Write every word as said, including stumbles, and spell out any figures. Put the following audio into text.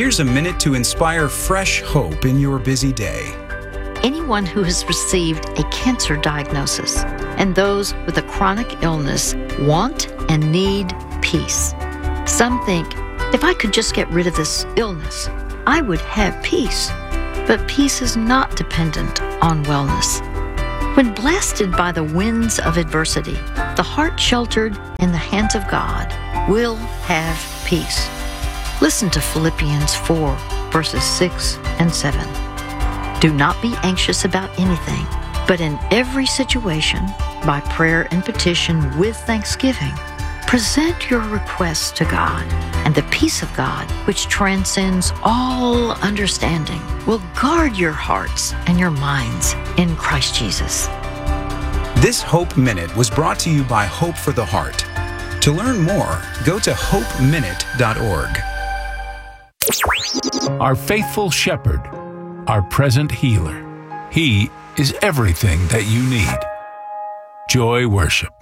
Here's a minute to inspire fresh hope in your busy day. Anyone who has received a cancer diagnosis and those with a chronic illness want and need peace. Some think, if I could just get rid of this illness, I would have peace. But peace is not dependent on wellness. When blasted by the winds of adversity, the heart sheltered in the hands of God will have peace. Listen to Philippians four, verses six and seven. Do not be anxious about anything, but in every situation, by prayer and petition with thanksgiving, present your requests to God, and the peace of God, which transcends all understanding, will guard your hearts and your minds in Christ Jesus. This Hope Minute was brought to you by Hope for the Heart. To learn more, go to hope minute dot org. Our faithful shepherd, our present healer. He is everything that you need. Joy Worship.